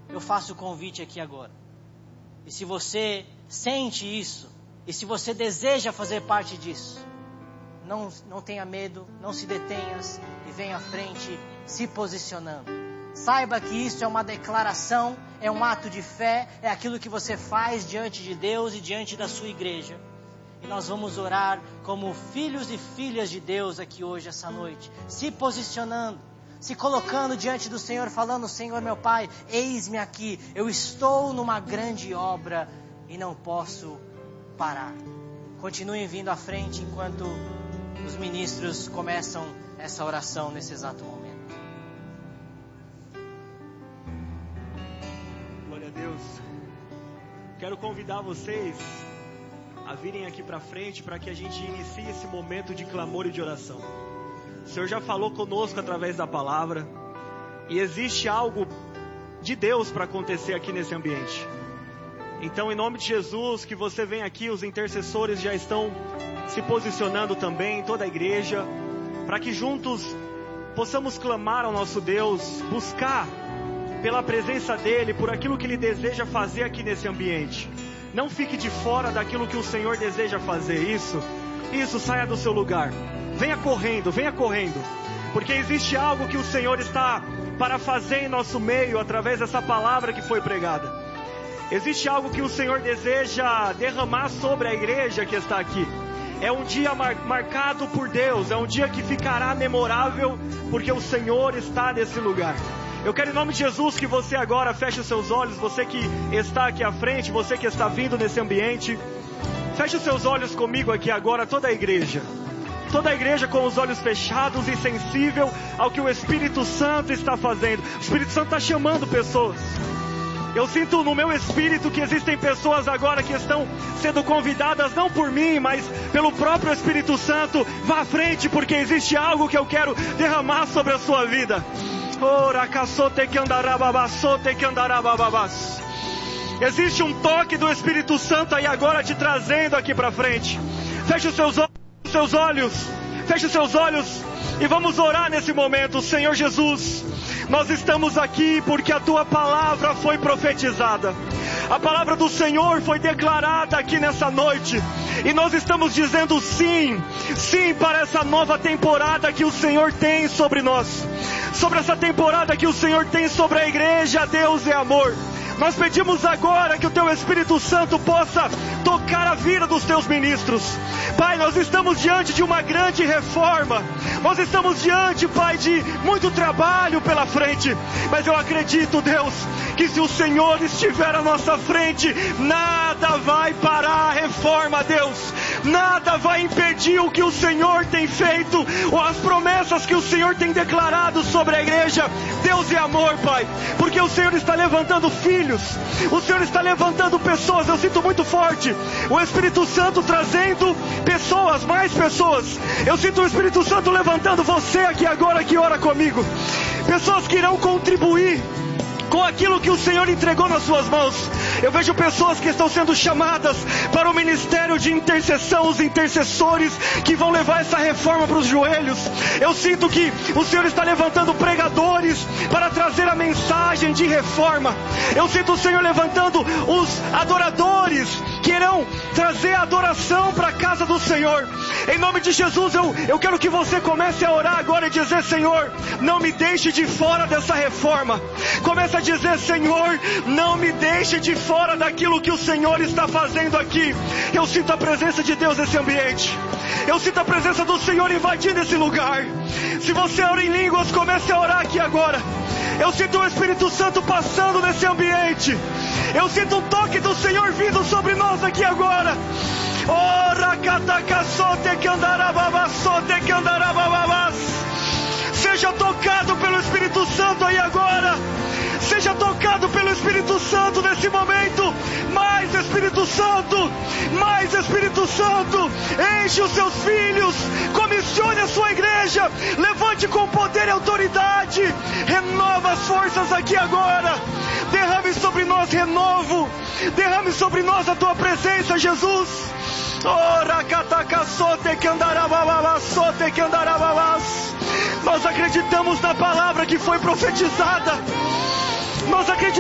eu faço o convite aqui agora. E se você sente isso, e se você deseja fazer parte disso, não tenha medo, não se detenha e venha à frente se posicionando. Saiba que isso é uma declaração, é um ato de fé, é aquilo que você faz diante de Deus e diante da sua igreja. E nós vamos orar como filhos e filhas de Deus aqui hoje, essa noite, se posicionando, se colocando diante do Senhor, falando: Senhor meu Pai, eis-me aqui, eu estou numa grande obra e não posso parar. Continuem vindo à frente enquanto os ministros começam essa oração nesse exato momento. Glória a Deus. Quero convidar vocês a virem aqui para frente para que a gente inicie esse momento de clamor e de oração. O Senhor já falou conosco através da palavra e existe algo de Deus para acontecer aqui nesse ambiente. Então, em nome de Jesus, que você venha aqui, os intercessores já estão se posicionando também, toda a igreja, para que juntos possamos clamar ao nosso Deus, buscar pela presença dEle, por aquilo que Ele deseja fazer aqui nesse ambiente. Não fique de fora daquilo que o Senhor deseja fazer. Isso, saia do seu lugar. Venha correndo, porque existe algo que o Senhor está para fazer em nosso meio, através dessa palavra que foi pregada. Existe algo que o Senhor deseja derramar sobre a igreja que está aqui. É um dia marcado por Deus, é um dia que ficará memorável, porque o Senhor está nesse lugar. Eu quero, em nome de Jesus, que você agora feche os seus olhos, você que está aqui à frente, você que está vindo nesse ambiente, feche os seus olhos comigo aqui agora, toda a igreja com os olhos fechados e sensível ao que o Espírito Santo está fazendo. O Espírito Santo está chamando pessoas. Eu sinto no meu espírito que existem pessoas agora que estão sendo convidadas, não por mim, mas pelo próprio Espírito Santo. Vá à frente, porque existe algo que eu quero derramar sobre a sua vida. Existe um toque do Espírito Santo aí agora te trazendo aqui para frente. Feche os seus olhos e vamos orar nesse momento. Senhor Jesus, nós estamos aqui porque a Tua palavra foi profetizada. A palavra do Senhor foi declarada aqui nessa noite. E nós estamos dizendo sim para essa nova temporada que o Senhor tem sobre nós. Sobre essa temporada que o Senhor tem sobre a igreja. Deus é amor. Nós pedimos agora que o Teu Espírito Santo possa tocar a vida dos Teus ministros. Pai, nós estamos diante de uma grande reforma. Nós estamos diante, Pai, de muito trabalho pela frente. Mas eu acredito, Deus, que se o Senhor estiver à nossa frente, nada vai parar a reforma, Deus. Nada vai impedir o que o Senhor tem feito, ou as promessas que o Senhor tem declarado sobre a igreja. Deus é amor, Pai, porque o Senhor está levantando filhos. O Senhor está levantando pessoas. Eu sinto muito forte o Espírito Santo trazendo pessoas, mais pessoas. Eu sinto o Espírito Santo levantando você aqui agora que ora comigo. Pessoas que irão contribuir com aquilo que o Senhor entregou nas suas mãos. Eu vejo pessoas que estão sendo chamadas para o ministério de intercessão, os intercessores que vão levar essa reforma para os joelhos. Eu sinto que o Senhor está levantando pregadores para trazer a mensagem de reforma. Eu sinto o Senhor levantando os adoradores que irão trazer a adoração para a casa do Senhor. Em nome de Jesus, eu quero que você comece a orar agora e dizer: Senhor, não me deixe de fora dessa reforma. Comece a dizer: Senhor, não me deixe de fora daquilo que o Senhor está fazendo aqui. Eu sinto a presença de Deus nesse ambiente. Eu sinto a presença do Senhor invadindo esse lugar. Se você ora em línguas, comece a orar aqui agora. Eu sinto o Espírito Santo passando nesse ambiente. Eu sinto o toque do Senhor vindo sobre nós aqui agora. Seja tocado pelo Espírito Santo aí agora. Seja tocado pelo Espírito Santo nesse momento. Mais Espírito Santo, mais Espírito Santo. Enche os seus filhos, comissione a sua igreja, levante com poder e autoridade. Renova as forças aqui agora. Derrame sobre nós renovo. Derrame sobre nós a Tua presença, Jesus. Nós acreditamos na palavra que foi profetizada. Nós acreditamos